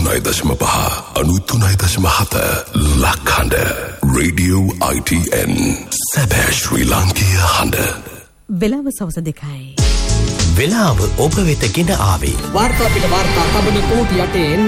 93.5 93.7 ලක්හඬ Radio ITN සැබෑ ශ්‍රී ලාංකීය හඬ. වෙලාව සවස 2යි. වෙලාව ඔබ වෙත ගෙන ආවේ වාර්තා පිට වාර්තා තබන කෝටි යටෙන්